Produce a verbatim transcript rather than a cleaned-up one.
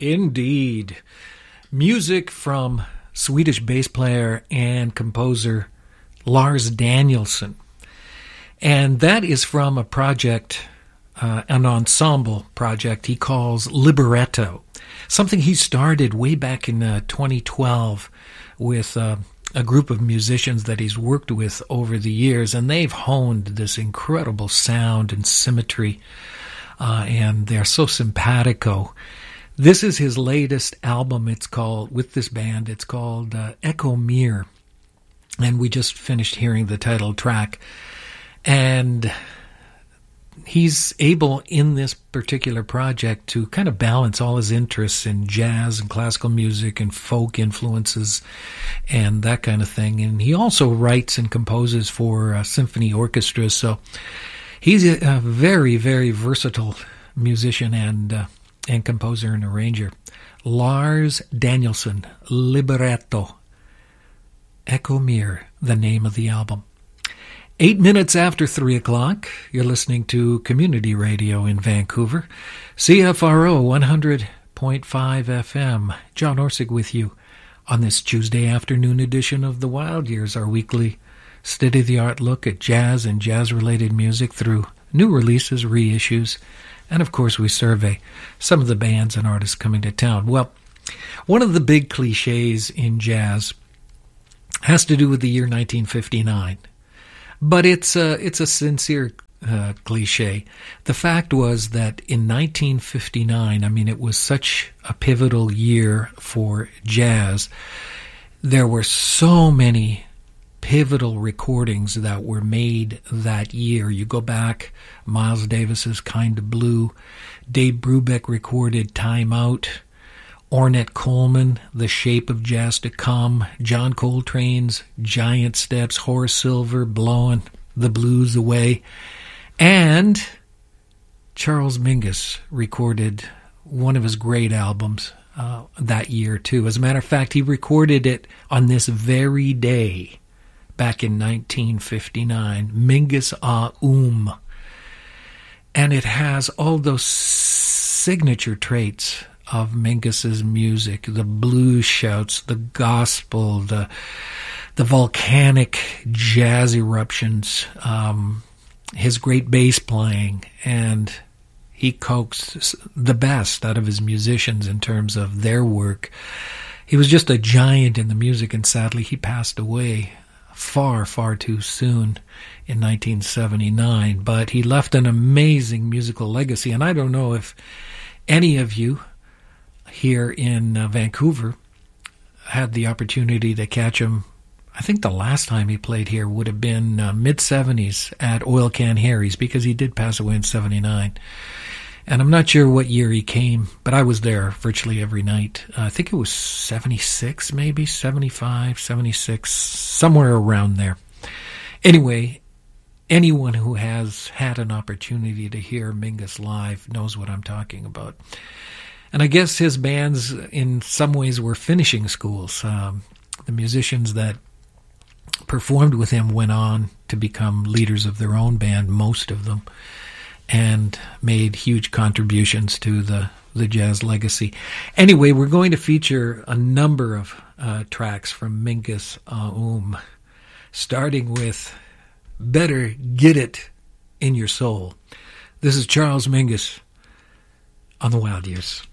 Indeed. Music from Swedish bass player and composer Lars Danielsson. And that is from a project, uh, an ensemble project he calls Libretto. Something he started way back in uh, twenty twelve with uh, a group of musicians that he's worked with over the years. And they've honed this incredible sound and symmetry. Uh, and they're so simpatico. This is his latest album. It's called, with this band, it's called uh, Echo Mir. And we just finished hearing the title track. And he's able in this particular project to kind of balance all his interests in jazz and classical music and folk influences and that kind of thing. And he also writes and composes for uh, symphony orchestras. So he's a, a very, very versatile musician and uh, and composer and arranger. Lars Danielsson, Libretto. Echo Mir, the name of the album. Eight minutes after three o'clock, you're listening to Community Radio in Vancouver. C F R O one hundred point five F M. John Orsig with you on this Tuesday afternoon edition of The Wild Years, our weekly state-of-the-art look at jazz and jazz-related music through new releases, reissues, and of course we survey some of the bands and artists coming to town. Well, one of the big cliches in jazz has to do with the year nineteen fifty-nine. But it's a, it's a sincere uh, cliche. The fact was that in nineteen fifty-nine, I mean, it was such a pivotal year for jazz. There were so many pivotal recordings that were made that year. You go back, Miles Davis's Kind of Blue, Dave Brubeck recorded Time Out, Ornette Coleman, The Shape of Jazz to Come, John Coltrane's Giant Steps, Horace Silver, Blowing the Blues Away, and Charles Mingus recorded one of his great albums uh, that year too. As a matter of fact, he recorded it on this very day back in nineteen fifty-nine, Mingus a Um. And it has all those signature traits of Mingus's music, the blues shouts, the gospel, the the volcanic jazz eruptions, um, his great bass playing, and he coaxed the best out of his musicians in terms of their work. He was just a giant in the music, and sadly he passed away far, far too soon in nineteen seventy-nine, but he left an amazing musical legacy, and I don't know if any of you here in uh, Vancouver had the opportunity to catch him. I think the last time he played here would have been uh, mid-seventies at Oil Can Harry's, because he did pass away in seventy-nine. And I'm not sure what year he came, but I was there virtually every night. Uh, I think it was seventy-six, maybe, seventy-five, seventy-six, somewhere around there. Anyway, anyone who has had an opportunity to hear Mingus live knows what I'm talking about. And I guess his bands, in some ways, were finishing schools. Um, the musicians that performed with him went on to become leaders of their own band, most of them, and made huge contributions to the, the jazz legacy. Anyway, we're going to feature a number of uh, tracks from Mingus a Um, starting with Better Get It in Your Soul. This is Charles Mingus on The Wild Years.